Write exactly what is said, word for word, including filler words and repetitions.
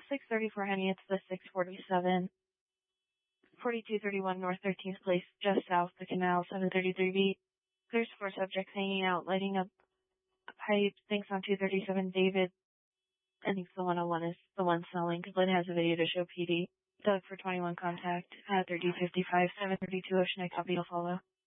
six thirty-four Henny, it's the six forty-seven. forty-two thirty-one North thirteenth Place, just south the canal, seven thirty-three B. There's four subjects hanging out, lighting up a pipe. Thinks on two thirty-seven David. I think the one oh one is the one selling, because Lynn has a video to show P D. Doug for twenty-one contact at thirty fifty-five, seven thirty-two Ocean, I copy, will follow.